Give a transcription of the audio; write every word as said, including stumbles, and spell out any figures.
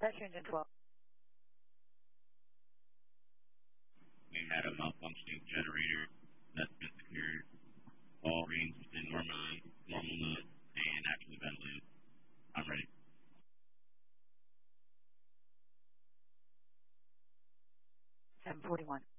Pressure engine twelve. We had a malfunctioning generator that's been secured. All rings within normally, normal load and actually ventilated. I'm ready. seven forty-one.